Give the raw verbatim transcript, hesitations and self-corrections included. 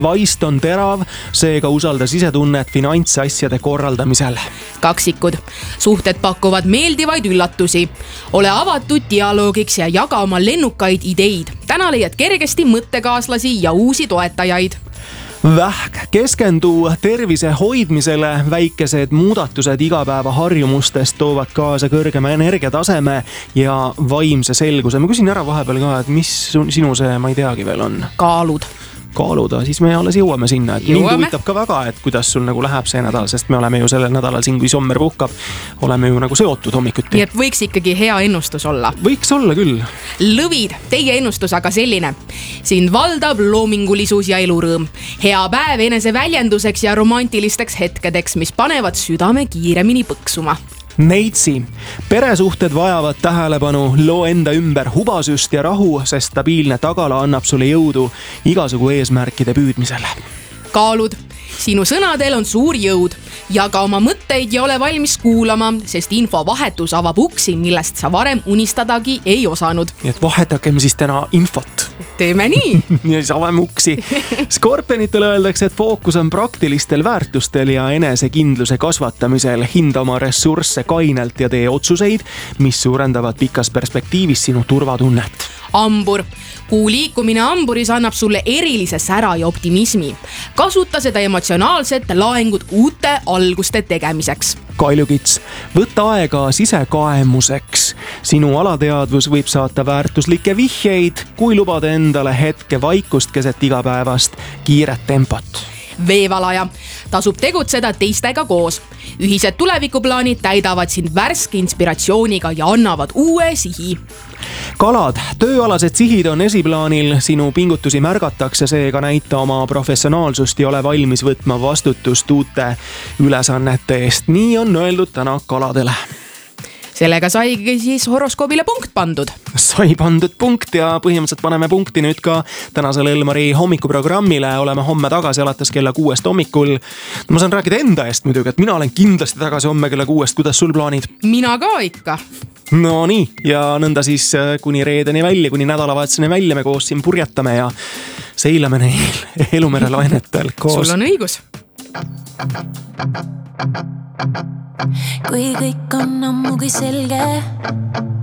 vaist on terav, seega usalda sisetunnet finantsasjade korraldamisel. Kaksikud. Suhted pakuvad meeldivaid üllatusi. Ole avatud dialoogiks ja jaga oma lennukaid ideid. Täna leiad kergesti mõttekaaslasi ja uusi toetajaid. Vähk. Keskendu tervise hoidmisele, väikesed muudatused igapäeva harjumustest toovad kaasa kõrgema energiataseme ja vaimse selguse. Ma küsin ära vahepeal ka, et mis sinu see, ma ei teagi veel on. Kaalud. Kaaluda, siis me alles jõuame sinna, et jõuame. Mind huvitab ka väga, et kuidas sul nagu läheb see nädal, sest me oleme ju sellel nädalal siin, kui sommer puhkab, oleme ju nagu seotud hommikuti. Nii et võiks ikkagi hea ennustus olla. Võiks olla küll. Lõvid, teie ennustus aga selline. Sind valdab loomingulisus ja elurõõm. Hea päev enese väljenduseks ja romantilisteks hetkedeks, mis panevad südame kiiremini põksuma. Neitsi. Peresuhted vajavad tähelepanu, loo enda ümber hubasüst ja rahu, sest stabiilne tagala annab sulle jõudu igasugu eesmärkide püüdmisele. Kaalud. Sinu sõnadel on suur jõud. Jaga oma mõtteid ja ole valmis kuulama, sest infovahetus avab uksi, millest sa varem unistadagi ei osanud. Nii et vahetagem siis täna infot. Teeme nii. Ja siis avame uksi. Skorpionitel öeldakse, et fookus on praktilistel väärtustel ja enesekindluse kasvatamisel. Hinda oma ressursse kainelt ja tee otsuseid, mis suurendavad pikas perspektiivis sinu turvatunnet. Ambur. Kuu liikumine amburis annab sulle erilise sära ja optimismi. Kasuta seda emotsionaalset laengut uute alguste tegemiseks. Kaljukits. Võta aega sisekaemuseks. Sinu alateadvus võib saata väärtuslikke vihjeid, kui lubad endale hetke vaikust keset igapäevast kiiret tempot. Veevalaja. Tasub tegutseda teistega koos. Ühised tulevikuplaanid täidavad sind värske inspiratsiooniga ja annavad uue sihi. Kalad. Tööalased sihid on esiplaanil, sinu pingutusi märgatakse, seega näita oma professionaalsust ja ole valmis võtma vastutust uute ülesannete eest. Nii on öeldud täna kaladele. Sellega saigi siis horoskoobile punkt pandud. Sai pandud punkt ja põhimõtteliselt paneme punkti nüüd ka tänasele Elmari hommikuprogrammile. Oleme homme tagasi alates kella kuuest hommikul. Ma saan rääkida enda eest muidugi, et mina olen kindlasti tagasi homme kella kuuest. Kuidas sul plaanid? Mina ka ikka. No nii, ja nõnda siis kuni reedeni välja, kuni nädalavahetuseni välja me koos siin purjetame ja seilame neil elumere lainetel koos. Sul on õigus. Kui kõik on ammugi selge